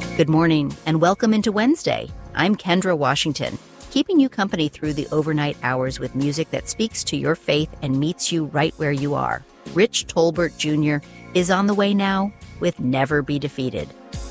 Good morning and welcome into Wednesday. I'm Kendra Washington, keeping you company through the overnight hours with music that speaks to your faith and meets you right where you are. Rich Tolbert Jr. is on the way now with Never Be Defeated.